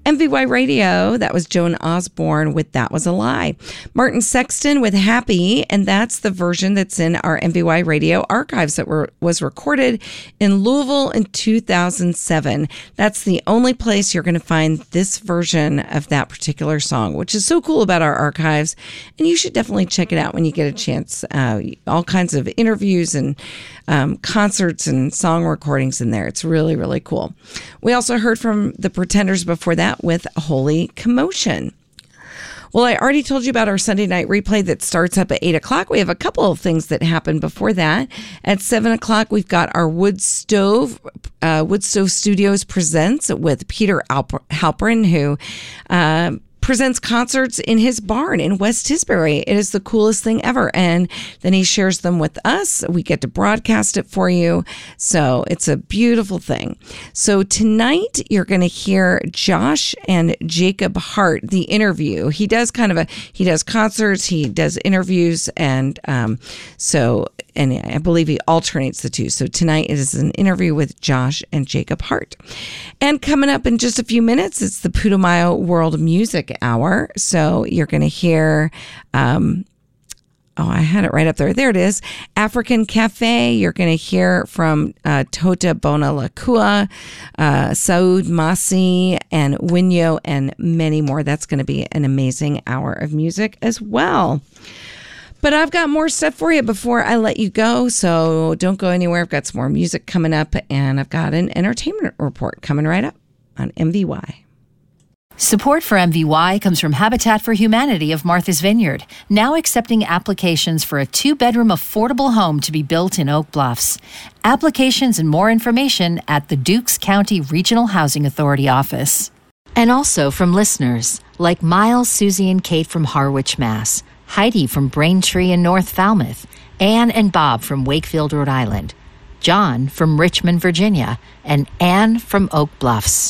MVY Radio, that was Joan Osborne with That Was a Lie. Martin Sexton with Happy, and that's the version that's in our MVY Radio archives that was recorded in Louisville in 2007. That's the only place you're going to find this version of that particular song, which is so cool about our archives, and you should definitely check it out when you get a chance. All kinds of interviews and concerts and song recordings in there. It's really, really cool. We also heard from the Pretenders before that with Holy Commotion. Well, I already told you about our Sunday night replay that starts up at 8 o'clock. We have a couple of things that happen before that. At 7 o'clock, we've got our Wood Stove Studios Presents with Peter Halperin, who presents concerts in his barn in West Tisbury. It is the coolest thing ever. And then he shares them with us. We get to broadcast it for you. So it's a beautiful thing. So tonight you're going to hear Josh and Jacob Hart, the interview. He does he does concerts, he does interviews. And and I believe he alternates the two. So tonight it is an interview with Josh and Jacob Hart. And coming up in just a few minutes, it's the Putumayo World Music Hour. So you're going to hear, I had it right up there. There it is. African Cafe. You're going to hear from Tota Bona Lakua, Saud Masi, and Winyo, and many more. That's going to be an amazing hour of music as well. But I've got more stuff for you before I let you go, so don't go anywhere. I've got some more music coming up, and I've got an entertainment report coming right up on MVY. Support for MVY comes from Habitat for Humanity of Martha's Vineyard, now accepting applications for a 2-bedroom affordable home to be built in Oak Bluffs. Applications and more information at the Dukes County Regional Housing Authority office. And also from listeners like Miles, Susie, and Kate from Harwich, Mass., Heidi from Braintree in North Falmouth, Anne and Bob from Wakefield, Rhode Island, John from Richmond, Virginia, and Anne from Oak Bluffs.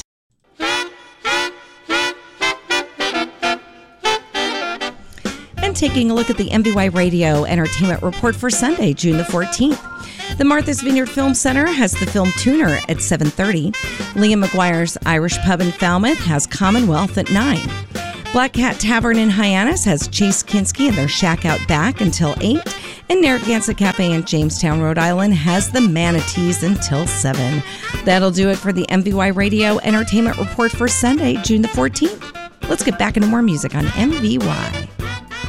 And taking a look at the MVY Radio Entertainment Report for Sunday, June the 14th. The Martha's Vineyard Film Center has the Film Tuner at 7:30. Liam McGuire's Irish Pub in Falmouth has Commonwealth at 9. Black Cat Tavern in Hyannis has Chase Kinski and their Shack Out Back until 8. And Narragansett Cafe in Jamestown, Rhode Island has the Manatees until 7. That'll do it for the MVY Radio Entertainment Report for Sunday, June the 14th. Let's get back into more music on MVY.